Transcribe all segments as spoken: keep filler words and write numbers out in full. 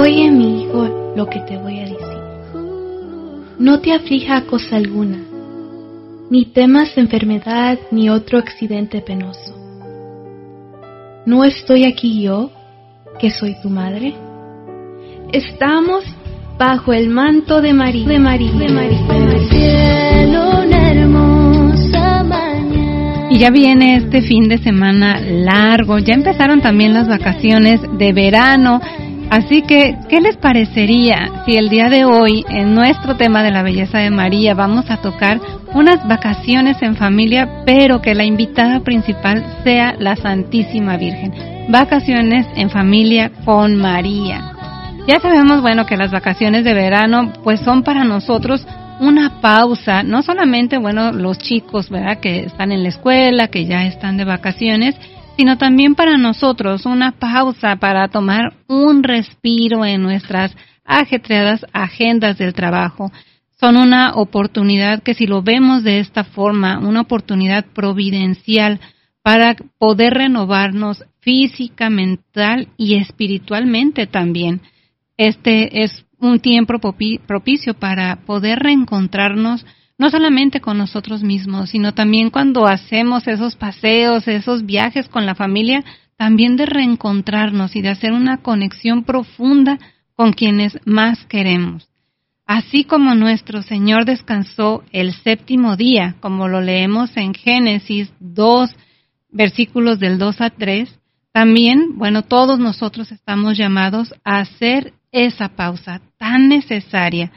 Oye, mi hijo, lo que te voy a decir. No te aflija cosa alguna, ni temas enfermedad ni otro accidente penoso. ¿No estoy aquí yo, que soy tu madre? Estamos bajo el manto de María, de María, de María, de María. Cielo, una hermosa mañana. Y ya viene este fin de semana largo, ya empezaron también las vacaciones de verano. Así que, ¿qué les parecería si el día de hoy, en nuestro tema de la belleza de María, vamos a tocar unas vacaciones en familia, pero que la invitada principal sea la Santísima Virgen? Vacaciones en familia con María. Ya sabemos, bueno, que las vacaciones de verano, pues son para nosotros una pausa, no solamente, bueno, los chicos, ¿verdad?, que están en la escuela, que ya están de vacaciones, sino también para nosotros una pausa para tomar un respiro en nuestras ajetreadas agendas del trabajo. Son una oportunidad que, si lo vemos de esta forma, una oportunidad providencial para poder renovarnos física, mental y espiritualmente también. Este es un tiempo propicio para poder reencontrarnos no solamente con nosotros mismos, sino también cuando hacemos esos paseos, esos viajes con la familia, también de reencontrarnos y de hacer una conexión profunda con quienes más queremos. Así como nuestro Señor descansó el séptimo día, como lo leemos en Génesis dos, versículos del dos a tres, también, bueno, todos nosotros estamos llamados a hacer esa pausa tan necesaria.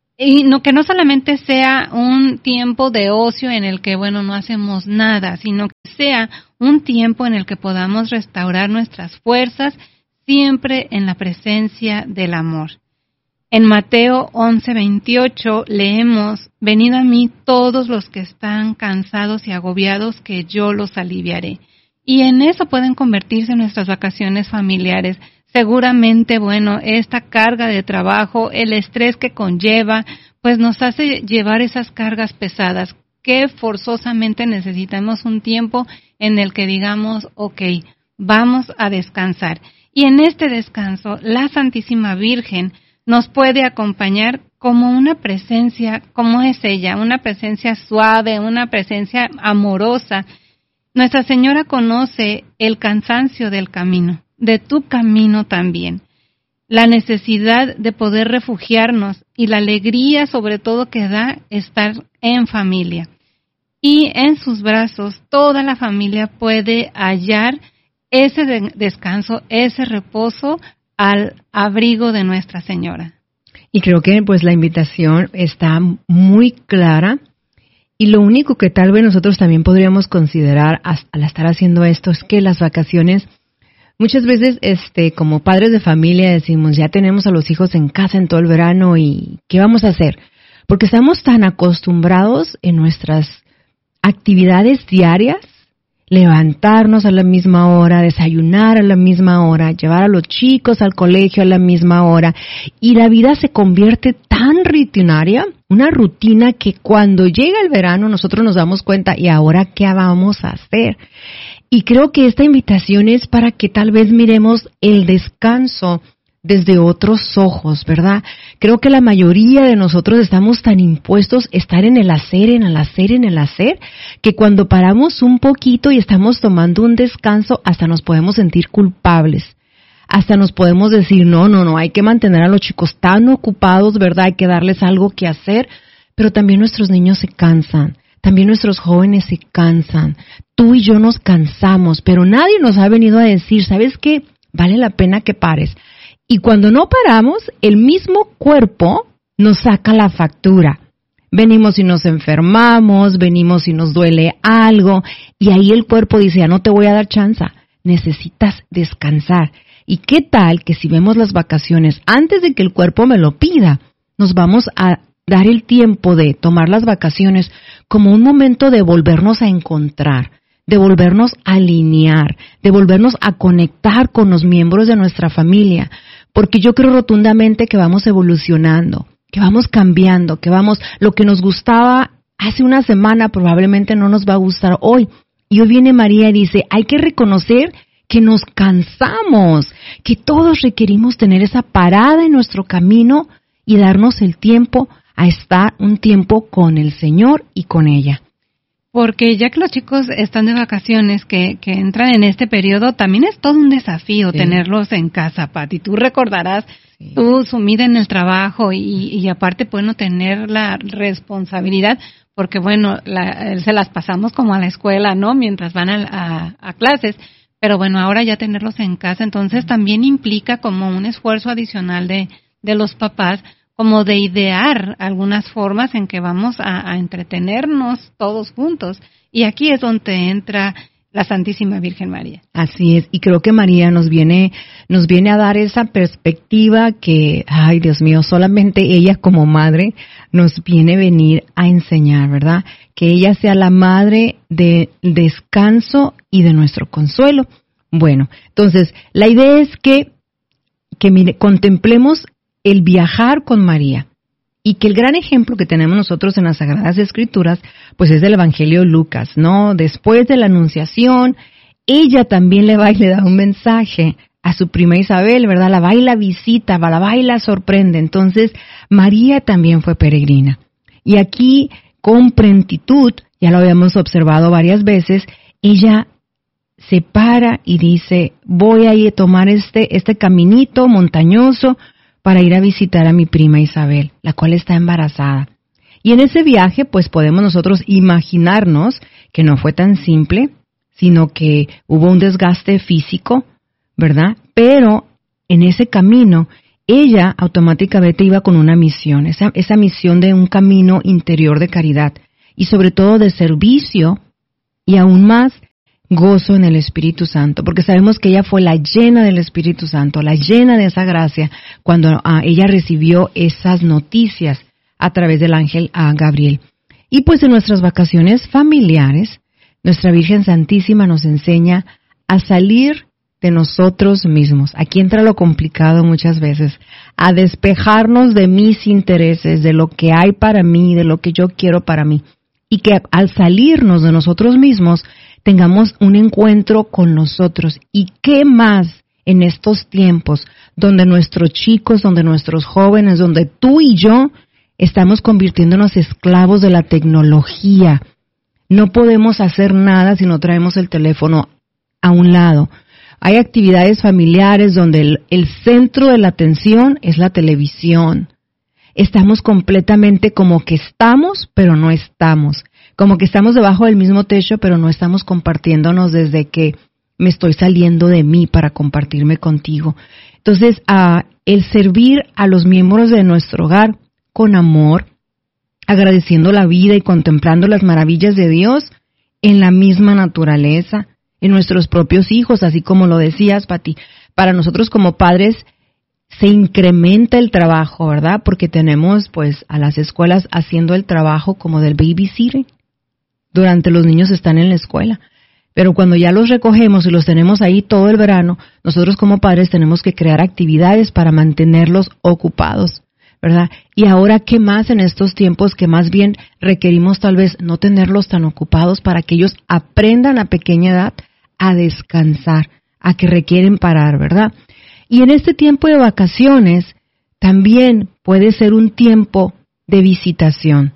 Y no, que no solamente sea un tiempo de ocio en el que, bueno, no hacemos nada, sino que sea un tiempo en el que podamos restaurar nuestras fuerzas, siempre en la presencia del amor. En Mateo once veintiocho leemos: venid a mí todos los que están cansados y agobiados, que yo los aliviaré. Y en eso pueden convertirse nuestras vacaciones familiares. Seguramente, bueno, esta carga de trabajo, el estrés que conlleva, pues nos hace llevar esas cargas pesadas, que forzosamente necesitamos un tiempo en el que digamos, ok, vamos a descansar. Y en este descanso, la Santísima Virgen nos puede acompañar como una presencia, como es ella, una presencia suave, una presencia amorosa. Nuestra Señora conoce el cansancio del camino, de tu camino también, la necesidad de poder refugiarnos y la alegría sobre todo que da estar en familia. Y en sus brazos toda la familia puede hallar ese de- descanso, ese reposo al abrigo de Nuestra Señora. Y creo que pues la invitación está muy clara, y lo único que tal vez nosotros también podríamos considerar al estar haciendo esto es que las vacaciones, muchas veces, este, como padres de familia decimos, ya tenemos a los hijos en casa en todo el verano y ¿qué vamos a hacer? Porque estamos tan acostumbrados en nuestras actividades diarias, levantarnos a la misma hora, desayunar a la misma hora, llevar a los chicos al colegio a la misma hora, y la vida se convierte tan rutinaria, una rutina que cuando llega el verano nosotros nos damos cuenta, ¿y ahora qué vamos a hacer? Y creo que esta invitación es para que tal vez miremos el descanso desde otros ojos, ¿verdad? Creo que la mayoría de nosotros estamos tan impuestos a estar en el hacer, en el hacer, en el hacer, que cuando paramos un poquito y estamos tomando un descanso, hasta nos podemos sentir culpables. Hasta nos podemos decir, no, no, no, hay que mantener a los chicos tan ocupados, ¿verdad? Hay que darles algo que hacer, pero también nuestros niños se cansan. También nuestros jóvenes se cansan. Tú y yo nos cansamos, pero nadie nos ha venido a decir, ¿sabes qué? Vale la pena que pares. Y cuando no paramos, el mismo cuerpo nos saca la factura. Venimos y nos enfermamos, venimos y nos duele algo, y ahí el cuerpo dice, ya no te voy a dar chance, necesitas descansar. ¿Y qué tal que si vemos las vacaciones antes de que el cuerpo me lo pida, nos vamos a dar el tiempo de tomar las vacaciones como un momento de volvernos a encontrar, de volvernos a alinear, de volvernos a conectar con los miembros de nuestra familia? Porque yo creo rotundamente que vamos evolucionando, que vamos cambiando, que vamos, lo que nos gustaba hace una semana probablemente no nos va a gustar hoy. Y hoy viene María y dice, hay que reconocer que nos cansamos, que todos requerimos tener esa parada en nuestro camino y darnos el tiempo a estar un tiempo con el Señor y con ella. Porque ya que los chicos están de vacaciones, que, que entran en este periodo, también es todo un desafío sí. tenerlos en casa, Pati. Tú recordarás, sí. tú sumida en el trabajo y, y aparte, bueno, tener la responsabilidad, porque bueno, la, se las pasamos como a la escuela, ¿no? Mientras van a, a, a clases. Pero bueno, ahora ya tenerlos en casa, entonces también implica como un esfuerzo adicional de, de los papás, como de idear algunas formas en que vamos a, a entretenernos todos juntos. Y aquí es donde entra la Santísima Virgen María. Así es, y creo que María nos viene, nos viene a dar esa perspectiva que, ay Dios mío, solamente ella como madre nos viene a venir a enseñar, ¿verdad? Que ella sea la madre de descanso y de nuestro consuelo. Bueno, entonces, la idea es que, que mire, contemplemos el viajar con María y que el gran ejemplo que tenemos nosotros en las Sagradas Escrituras, pues es del Evangelio de Lucas, ¿no? Después de la Anunciación, ella también le va y le da un mensaje a su prima Isabel, ¿verdad? La va y la visita, la va y la sorprende. Entonces, María también fue peregrina. Y aquí, con prontitud, ya lo habíamos observado varias veces, ella se para y dice, voy a ir a tomar este, este caminito montañoso para ir a visitar a mi prima Isabel, la cual está embarazada. Y en ese viaje, pues podemos nosotros imaginarnos que no fue tan simple, sino que hubo un desgaste físico, ¿verdad? Pero en ese camino, ella automáticamente iba con una misión, esa, esa misión de un camino interior de caridad y sobre todo de servicio y aún más gozo en el Espíritu Santo, porque sabemos que ella fue la llena del Espíritu Santo, la llena de esa gracia, cuando uh, ella recibió esas noticias a través del ángel uh, Gabriel. Y pues en nuestras vacaciones familiares, nuestra Virgen Santísima nos enseña a salir de nosotros mismos. Aquí entra lo complicado muchas veces, a despejarnos de mis intereses, de lo que hay para mí, de lo que yo quiero para mí. Y que al salirnos de nosotros mismos, tengamos un encuentro con nosotros. ¿Y qué más en estos tiempos donde nuestros chicos, donde nuestros jóvenes, donde tú y yo estamos convirtiéndonos esclavos de la tecnología? No podemos hacer nada si no traemos el teléfono a un lado. Hay actividades familiares donde el, el centro de la atención es la televisión. Estamos completamente como que estamos, pero no estamos. Como que estamos debajo del mismo techo, pero no estamos compartiéndonos desde que me estoy saliendo de mí para compartirme contigo. Entonces, uh, el servir a los miembros de nuestro hogar con amor, agradeciendo la vida y contemplando las maravillas de Dios en la misma naturaleza, en nuestros propios hijos, así como lo decías, Pati. Para nosotros como padres se incrementa el trabajo, ¿verdad? Porque tenemos pues a las escuelas haciendo el trabajo como del babysitting durante los niños están en la escuela. Pero cuando ya los recogemos y los tenemos ahí todo el verano, nosotros como padres tenemos que crear actividades para mantenerlos ocupados, ¿verdad? Y ahora, ¿qué más en estos tiempos que más bien requerimos tal vez no tenerlos tan ocupados para que ellos aprendan a pequeña edad a descansar, a que requieren parar, ¿verdad? Y en este tiempo de vacaciones también puede ser un tiempo de visitación.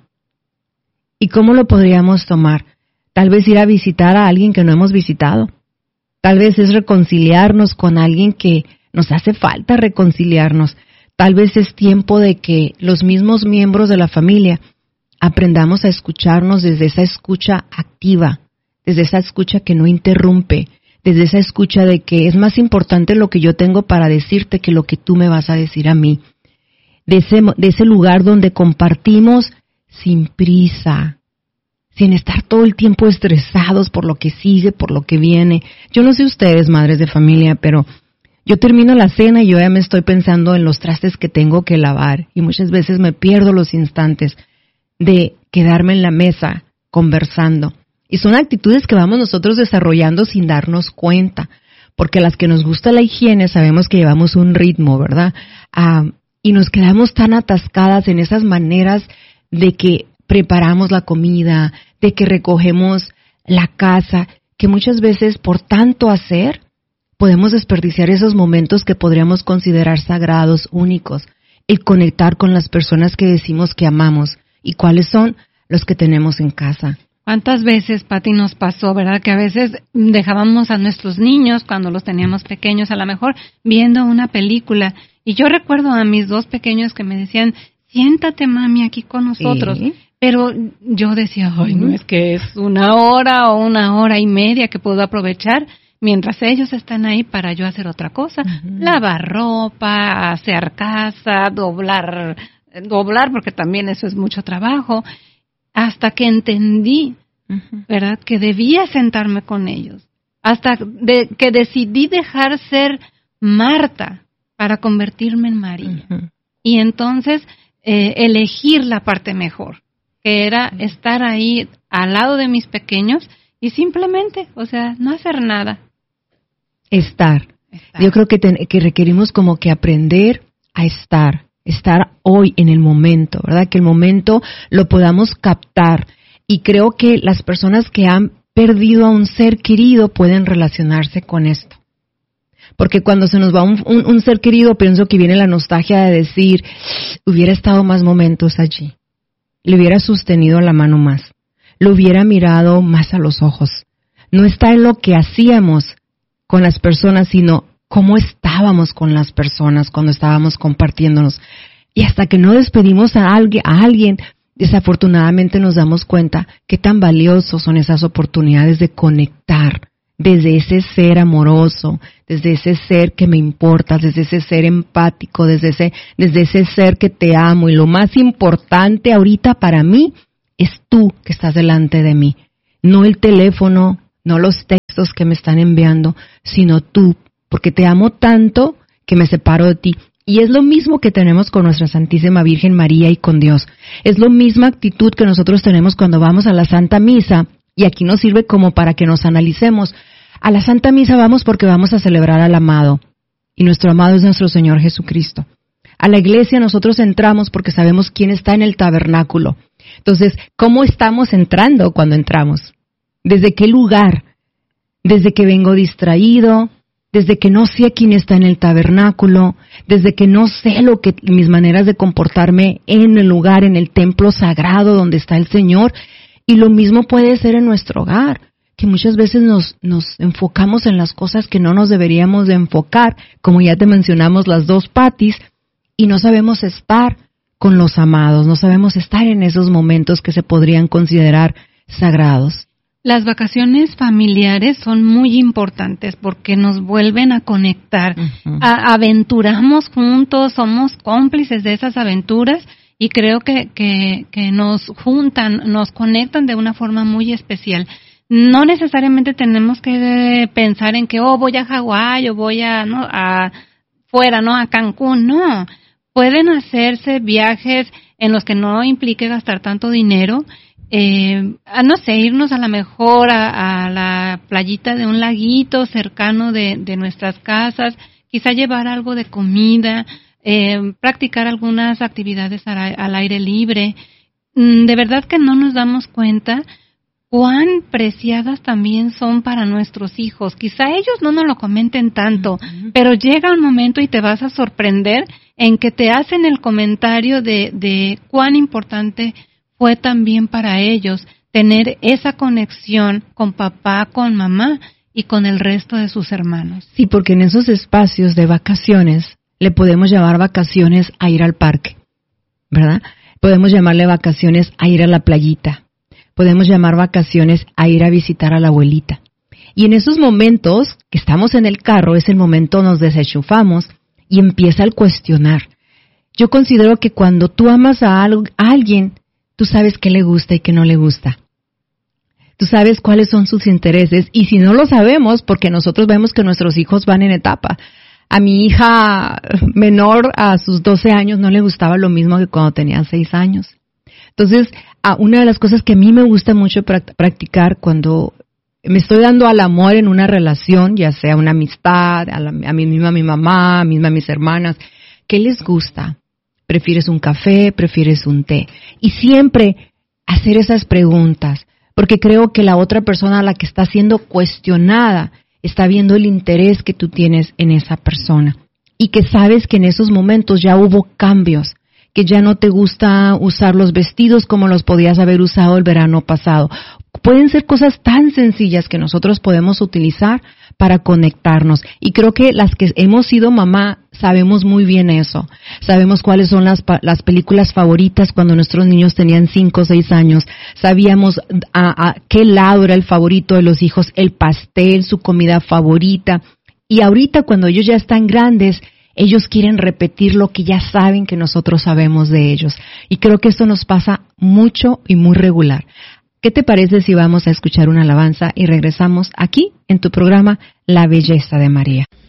¿Y cómo lo podríamos tomar? Tal vez ir a visitar a alguien que no hemos visitado. Tal vez es reconciliarnos con alguien que nos hace falta reconciliarnos. Tal vez es tiempo de que los mismos miembros de la familia aprendamos a escucharnos desde esa escucha activa, desde esa escucha que no interrumpe, desde esa escucha de que es más importante lo que yo tengo para decirte que lo que tú me vas a decir a mí. De ese, de ese lugar donde compartimos sin prisa, sin estar todo el tiempo estresados por lo que sigue, por lo que viene. Yo no sé ustedes, madres de familia, pero yo termino la cena y yo ya me estoy pensando en los trastes que tengo que lavar y muchas veces me pierdo los instantes de quedarme en la mesa conversando. Y son actitudes que vamos nosotros desarrollando sin darnos cuenta, porque las que nos gusta la higiene sabemos que llevamos un ritmo, ¿verdad? Ah, y nos quedamos tan atascadas en esas maneras de que preparamos la comida, de que recogemos la casa, que muchas veces por tanto hacer, podemos desperdiciar esos momentos que podríamos considerar sagrados, únicos, el conectar con las personas que decimos que amamos. ¿Y cuáles son? Los que tenemos en casa. ¿Cuántas veces, Pati, nos pasó, verdad? Que a veces dejábamos a nuestros niños, cuando los teníamos pequeños, a lo mejor viendo una película. Y yo recuerdo a mis dos pequeños que me decían, siéntate, mami, aquí con nosotros. ¿Sí? Pero yo decía, ay, no, es que es una hora o una hora y media que puedo aprovechar mientras ellos están ahí para yo hacer otra cosa. Uh-huh. Lavar ropa, hacer casa, doblar, doblar, porque también eso es mucho trabajo. Hasta que entendí, uh-huh. ¿verdad?, que debía sentarme con ellos. Hasta de, que decidí dejar ser Marta para convertirme en María. Uh-huh. Y entonces eh, elegir la parte mejor, que era uh-huh. estar ahí al lado de mis pequeños y simplemente, o sea, no hacer nada. Estar. estar. Yo creo que, ten, que requerimos como que aprender a estar. Estar hoy en el momento, ¿verdad? Que el momento lo podamos captar. Y creo que las personas que han perdido a un ser querido pueden relacionarse con esto. Porque cuando se nos va un, un, un ser querido, pienso que viene la nostalgia de decir, hubiera estado más momentos allí. Le hubiera sostenido la mano más. Lo hubiera mirado más a los ojos. No está en lo que hacíamos con las personas, sino cómo estábamos con las personas cuando estábamos compartiéndonos. Y hasta que no despedimos a alguien, a alguien, desafortunadamente nos damos cuenta qué tan valiosos son esas oportunidades de conectar desde ese ser amoroso, desde ese ser que me importa, desde ese ser empático, desde ese, desde ese ser que te amo. Y lo más importante ahorita para mí es tú que estás delante de mí. No el teléfono, no los textos que me están enviando, sino tú. Porque te amo tanto que me separo de ti. Y es lo mismo que tenemos con nuestra Santísima Virgen María y con Dios. Es la misma actitud que nosotros tenemos cuando vamos a la Santa Misa, y aquí nos sirve como para que nos analicemos. A la Santa Misa vamos porque vamos a celebrar al amado, y nuestro amado es nuestro Señor Jesucristo. A la iglesia nosotros entramos porque sabemos quién está en el tabernáculo. Entonces, ¿cómo estamos entrando cuando entramos? ¿Desde qué lugar? ¿Desde que vengo distraído? Desde que no sé quién está en el tabernáculo, desde que no sé lo que mis maneras de comportarme en el lugar, en el templo sagrado donde está el Señor. Y lo mismo puede ser en nuestro hogar, que muchas veces nos, nos enfocamos en las cosas que no nos deberíamos de enfocar, como ya te mencionamos las dos Patis, y no sabemos estar con los amados, no sabemos estar en esos momentos que se podrían considerar sagrados. Las vacaciones familiares son muy importantes porque nos vuelven a conectar. Uh-huh. A- aventuramos juntos, somos cómplices de esas aventuras y creo que, que, que nos juntan, nos conectan de una forma muy especial. No necesariamente tenemos que pensar en que, oh, voy a Hawái o voy a, no, a fuera, ¿no? A Cancún. No. Pueden hacerse viajes en los que no implique gastar tanto dinero. Eh, a no sé, irnos a lo mejor a, a la playita de un laguito cercano de, de nuestras casas, quizá llevar algo de comida, eh, practicar algunas actividades al, al aire libre. Mm, de verdad que no nos damos cuenta cuán preciadas también son para nuestros hijos. Quizá ellos no nos lo comenten tanto, uh-huh. pero llega un momento y te vas a sorprender en que te hacen el comentario de, de cuán importante fue también para ellos tener esa conexión con papá, con mamá y con el resto de sus hermanos. Sí, porque en esos espacios de vacaciones le podemos llamar vacaciones a ir al parque, ¿verdad? Podemos llamarle vacaciones a ir a la playita. Podemos llamar vacaciones a ir a visitar a la abuelita. Y en esos momentos que estamos en el carro, es el momento nos desenchufamos y empieza el cuestionar. Yo considero que cuando tú amas a, algo, a alguien, tú sabes qué le gusta y qué no le gusta. Tú sabes cuáles son sus intereses. Y si no lo sabemos, porque nosotros vemos que nuestros hijos van en etapa. A mi hija menor, a sus doce años, no le gustaba lo mismo que cuando tenía seis años. Entonces, una de las cosas que a mí me gusta mucho practicar cuando me estoy dando al amor en una relación, ya sea una amistad, a, la, a mí misma, a mi mamá, a mí misma, a mis hermanas, ¿qué les gusta? ¿Prefieres un café? ¿Prefieres un té? Y siempre hacer esas preguntas, porque creo que la otra persona a la que está siendo cuestionada está viendo el interés que tú tienes en esa persona y que sabes que en esos momentos ya hubo cambios, que ya no te gusta usar los vestidos como los podías haber usado el verano pasado. Pueden ser cosas tan sencillas que nosotros podemos utilizar para conectarnos. Y creo que las que hemos sido mamá sabemos muy bien eso. Sabemos cuáles son las, las películas favoritas cuando nuestros niños tenían cinco o seis años. Sabíamos a, a qué lado era el favorito de los hijos, el pastel, su comida favorita. Y ahorita cuando ellos ya están grandes, ellos quieren repetir lo que ya saben que nosotros sabemos de ellos. Y creo que esto nos pasa mucho y muy regular. ¿Qué te parece si vamos a escuchar una alabanza y regresamos aquí en tu programa La Belleza de María?